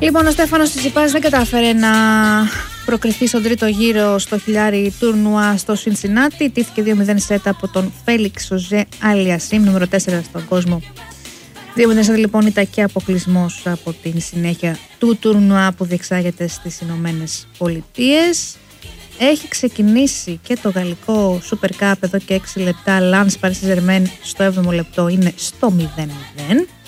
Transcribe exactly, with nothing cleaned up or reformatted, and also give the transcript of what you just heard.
Λοιπόν, ο Στέφανος Τσιτσιπάς δεν κατάφερε να προκριθεί στον τρίτο γύρο στο χιλιάρι τουρνουά στο Σινσινάτι. Τήθηκε δύο μηδέν σετ από τον Φέλιξ Οζέ Αλιασίμ, νούμερο τέσσερα στον κόσμο. δύο μηδέν σετ λοιπόν ήταν και αποκλεισμός από την συνέχεια του τουρνουά που διεξάγεται στις Ηνωμένες Πολιτείες. Έχει ξεκινήσει και το γαλλικό Super Cup εδώ και έξι λεπτά. Lens Paris Saint-Germain στο έβδομο λεπτό είναι στο μηδέν μηδέν.